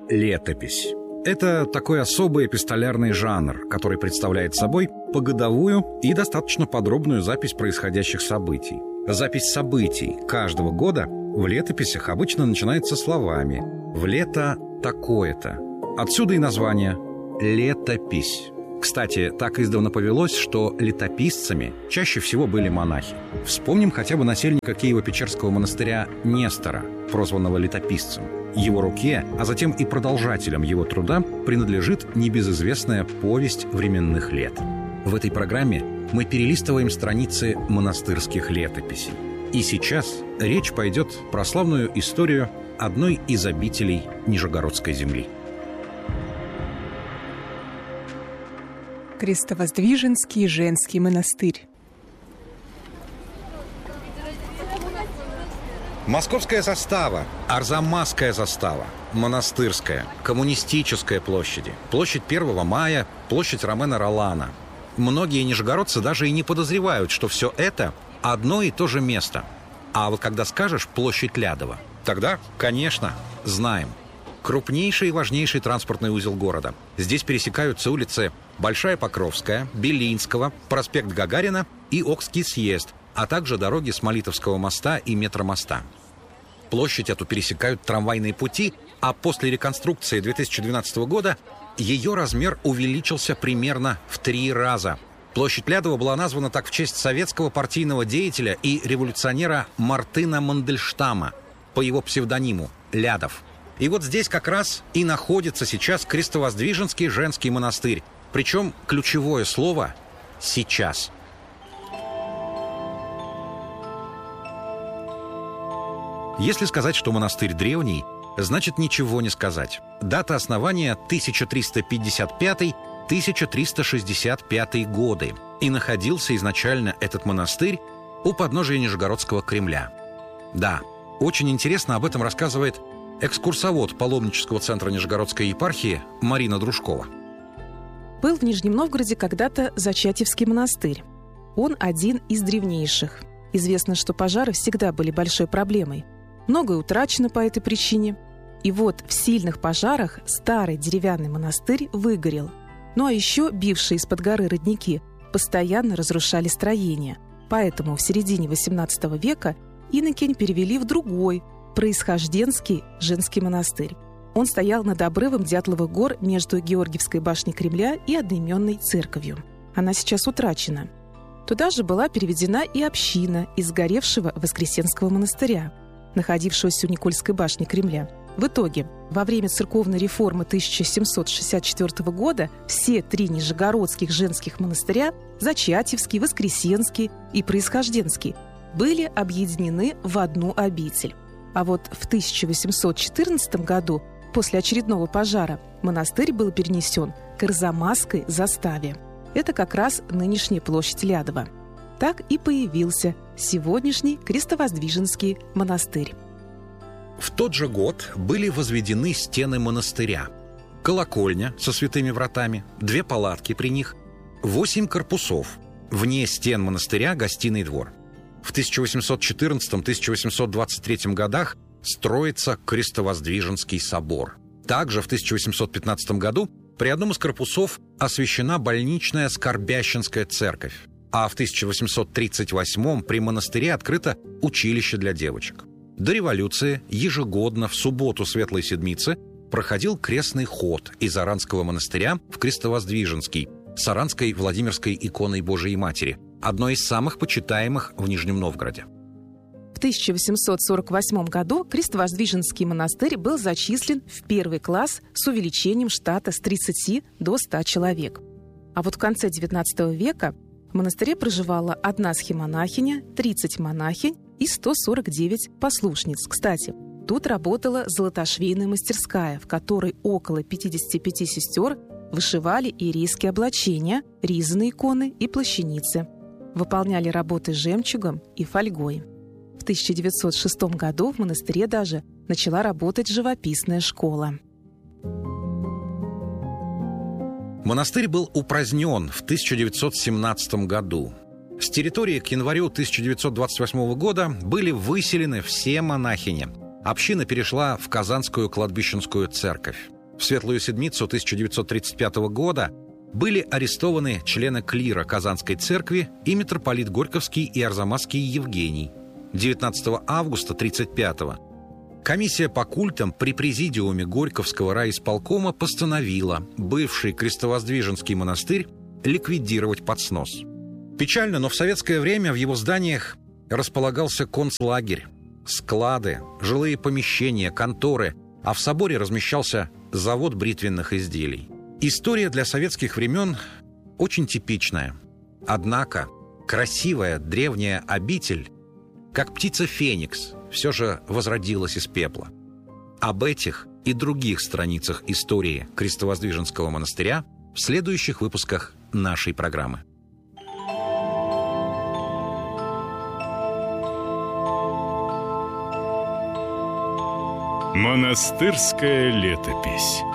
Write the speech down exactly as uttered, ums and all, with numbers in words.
Летопись. Это такой особый эпистолярный жанр, который представляет собой погодовую и достаточно подробную запись происходящих событий. Запись событий каждого года в летописях обычно начинается словами «в лето такое-то». Отсюда и название «летопись». Кстати, так издавна повелось, что летописцами чаще всего были монахи. Вспомним хотя бы насельника Киево-Печерского монастыря Нестора, прозванного летописцем. Его руке, а затем и продолжателям его труда принадлежит небезызвестная повесть временных лет. В этой программе мы перелистываем страницы монастырских летописей. И сейчас речь пойдет про славную историю одной из обителей Нижегородской земли. Крестовоздвиженский женский монастырь. Московская застава, Арзамасская застава, Монастырская, Коммунистическая площади, площадь первого мая, площадь Ромена Ролана. Многие нижегородцы даже и не подозревают, что все это одно и то же место. А вот когда скажешь «площадь Лядова», тогда, конечно, знаем. Крупнейший и важнейший транспортный узел города. Здесь пересекаются улицы Большая Покровская, Белинского, проспект Гагарина и Окский съезд, а также дороги с Молитовского моста и метромоста. Площадь эту пересекают трамвайные пути, а после реконструкции две тысячи двенадцатого года ее размер увеличился примерно в три раза. Площадь Лядова была названа так в честь советского партийного деятеля и революционера Мартына Мандельштама по его псевдониму Лядов. И вот здесь как раз и находится сейчас Крестовоздвиженский женский монастырь. Причем ключевое слово «сейчас». Если сказать, что монастырь древний, значит ничего не сказать. Дата основания тысяча триста пятьдесят пятый — тысяча триста шестьдесят пятый годы. И находился изначально этот монастырь у подножия Нижегородского Кремля. Да, очень интересно об этом рассказывает экскурсовод паломнического центра Нижегородской епархии Марина Дружкова. Был в Нижнем Новгороде когда-то Зачатьевский монастырь. Он один из древнейших. Известно, что пожары всегда были большой проблемой. Многое утрачено по этой причине. И вот в сильных пожарах старый деревянный монастырь выгорел. Ну а еще бившие из-под горы родники постоянно разрушали строения. Поэтому в середине восемнадцатого века инокинь перевели в другой, Происхожденский женский монастырь. Он стоял над обрывом Дятловых гор между Георгиевской башней Кремля и одноименной церковью. Она сейчас утрачена. Туда же была переведена и община из сгоревшего Воскресенского монастыря, находившегося у Никольской башни Кремля. В итоге, во время церковной реформы тысяча семьсот шестьдесят четвёртого года все три нижегородских женских монастыря – Зачатьевский, Воскресенский и Происхожденский – были объединены в одну обитель. А вот в тысяча восемьсот четырнадцатом году, после очередного пожара, монастырь был перенесен к Арзамасской заставе. Это как раз нынешняя площадь Лядова. Так и появился сегодняшний Крестовоздвиженский монастырь. В тот же год были возведены стены монастыря. Колокольня со святыми вратами, две палатки при них, восемь корпусов. Вне стен монастыря гостиный двор. В тысяча восемьсот четырнадцатом — тысяча восемьсот двадцать третьем годах строится Крестовоздвиженский собор. Также в тысяча восемьсот пятнадцатом году при одном из корпусов освящена больничная Скорбященская церковь. А в тысяча восемьсот тридцать восьмом при монастыре открыто училище для девочек. До революции ежегодно в субботу Светлой Седмицы проходил крестный ход из Аранского монастыря в Крестовоздвиженский с Аранской Владимирской иконой Божией Матери, одной из самых почитаемых в Нижнем Новгороде. В тысяча восемьсот сорок восьмом году Крестовоздвиженский монастырь был зачислен в первый класс с увеличением штата с тридцати до ста человек. А вот в конце девятнадцатого века в монастыре проживала одна схимонахиня, тридцать монахинь и сто сорок девять послушниц. Кстати, тут работала золотошвейная мастерская, в которой около пятидесяти пяти сестер вышивали иерейские облачения, ризаные иконы и плащаницы. Выполняли работы жемчугом и фольгой. В тысяча девятьсот шестом году в монастыре даже начала работать живописная школа. Монастырь был упразднен в тысяча девятьсот семнадцатом году. С территории к январю тысяча девятьсот двадцать восьмого года были выселены все монахини. Община перешла в Казанскую кладбищенскую церковь. В Светлую Седмицу тысяча девятьсот тридцать пятого года были арестованы члены клира Казанской церкви и митрополит Горьковский и Арзамасский Евгений. девятнадцатого августа тридцать пятого комиссия по культам при президиуме Горьковского райисполкома постановила бывший Крестовоздвиженский монастырь ликвидировать под снос. Печально, но в советское время в его зданиях располагался концлагерь, склады, жилые помещения, конторы, а в соборе размещался завод бритвенных изделий. История для советских времен очень типичная. Однако красивая древняя обитель, как птица Феникс, все же возродилась из пепла. Об этих и других страницах истории Крестовоздвиженского монастыря в следующих выпусках нашей программы. Монастырская летопись.